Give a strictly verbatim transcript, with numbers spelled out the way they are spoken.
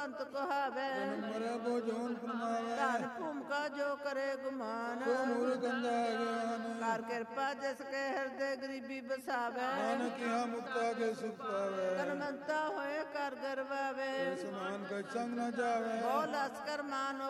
ਅੰਤ ਕਹਾਵੇ। ਮਰੇ ਬੋ ਜੋਨ ਫਰਮਾਵੇ। ਧਨ ਭੂਮਿਕਾ ਜੋ ਕਰੇ ਗੁਮਾਨ। ਕੋ ਮੂਰਖ ਅੰਧਾ ਗਿਆਨ। ਕਰ ਕਿਰਪਾ ਜਿਸ ਕੇ ਹਿਰਦੇ ਗਰੀਬੀ ਬਸਾਵੇ। ਨਾਨਕ ਇਹਾ ਮੁਕਤਾ ਕੇ ਸੁਖ ਪਾਵੇ। ਧਨਵੰਤਾ ਹੋਏ ਕਰ ਗਰਵਾਵੇ। ਸਮਾਨ ਕਛ ਸੰਗ ਨ ਜਾਵੇ। ਬਹੁ ਲਸਕਰ ਮਾਨ